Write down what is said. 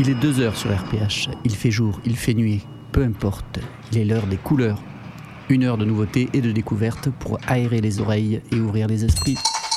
Il est 2 heures sur RPH. Il fait jour, il fait nuit. Peu importe. Il est l'heure des couleurs. 1 heure de nouveautés et de découvertes pour aérer les oreilles et ouvrir les esprits.